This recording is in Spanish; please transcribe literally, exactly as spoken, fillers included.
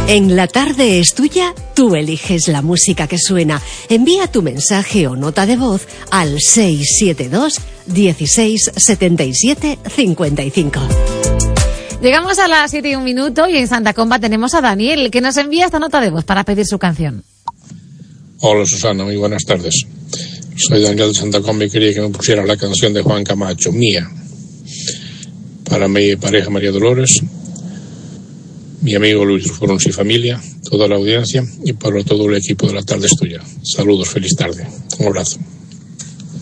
En La Tarde es Tuya, tú eliges la música que suena. Envía tu mensaje o nota de voz al seis siete dos, dieciséis, setenta y siete, cincuenta y cinco. Llegamos a las siete y un minuto y en Santa Comba tenemos a Daniel, que nos envía esta nota de voz para pedir su canción. Hola Susana, muy buenas tardes. Soy Daniel de Santa Comba y quería que me pusiera la canción de Juan Camacho, Mía. Para mi pareja María Dolores, mi amigo Luis Forons y familia, toda la audiencia y para todo el equipo de La Tarde es Tuya. Saludos, feliz tarde. Un abrazo.